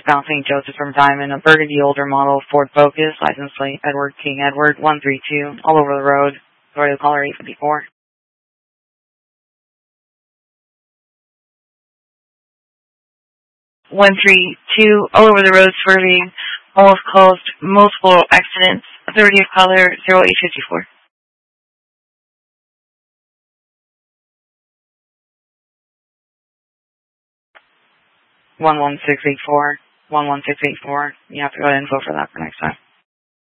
Northbound St. Joseph from Diamond, a burgundy older model Ford Focus, license plate Edward King Edward 132, all over the road, Florida caller 854. 132, all over the road, swerving, almost closed, multiple accidents, authority of caller 0854. 11684. 11684. You have to go to info for that for next time.